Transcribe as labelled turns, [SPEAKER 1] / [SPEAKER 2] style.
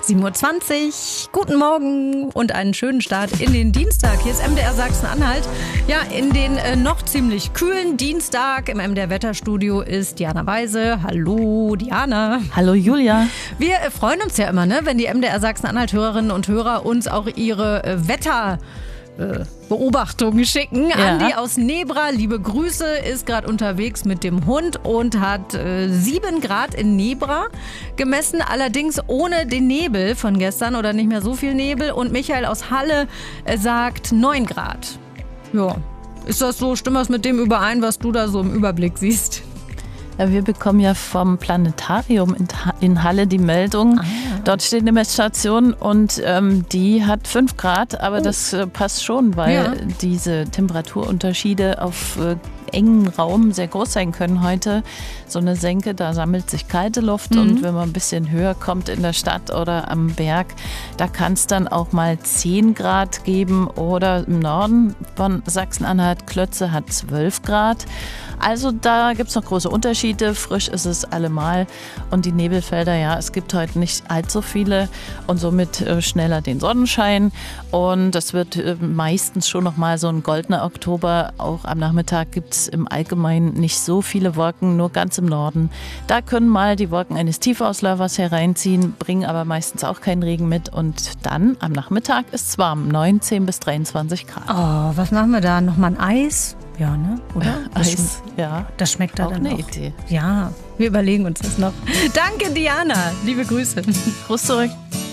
[SPEAKER 1] 7:20 Uhr, guten Morgen und einen schönen Start in den Dienstag. Hier ist MDR Sachsen-Anhalt. Ja, in den noch ziemlich kühlen Dienstag im MDR Wetterstudio ist Diana Weise. Hallo Diana.
[SPEAKER 2] Hallo Julia.
[SPEAKER 1] Wir freuen uns ja immer, ne, wenn die MDR Sachsen-Anhalt-Hörerinnen und Hörer uns auch ihre Wetterbeobachtungen schicken. Ja. Andi aus Nebra, liebe Grüße, ist gerade unterwegs mit dem Hund und hat 7 Grad in Nebra gemessen, allerdings ohne den Nebel von gestern oder nicht mehr so viel Nebel. Und Michael aus Halle sagt 9 Grad. Ja, ist das so, stimmt das mit dem überein, was du da so im Überblick siehst?
[SPEAKER 2] Ja, wir bekommen ja vom Planetarium in Halle die Meldung. Dort steht eine Messstation und die hat 5 Grad, aber das passt schon, weil diese Temperaturunterschiede auf engen Raum sehr groß sein können heute. So eine Senke, da sammelt sich kalte Luft und wenn man ein bisschen höher kommt in der Stadt oder am Berg, da kann es dann auch mal 10 Grad geben oder im Norden von Sachsen-Anhalt, Klötze hat 12 Grad. Also da gibt es noch große Unterschiede. Frisch ist es allemal und die Nebelfelder, ja, es gibt heute nicht allzu viele und somit schneller den Sonnenschein und das wird meistens schon noch mal so ein goldener Oktober. Auch am Nachmittag gibt es im Allgemeinen nicht so viele Wolken, nur ganz im Norden. Da können mal die Wolken eines Tiefausläufers hereinziehen, bringen aber meistens auch keinen Regen mit und dann am Nachmittag ist es warm, 19 bis 23 Grad.
[SPEAKER 1] Oh, was machen wir da? Nochmal ein Eis? Ja, ne? Oder?
[SPEAKER 2] Eis, ja.
[SPEAKER 1] Das schmeckt da
[SPEAKER 2] auch
[SPEAKER 1] dann
[SPEAKER 2] eine
[SPEAKER 1] auch.
[SPEAKER 2] Idee.
[SPEAKER 1] Ja, wir überlegen uns das noch. Danke, Diana. Liebe Grüße.
[SPEAKER 2] Gruß zurück.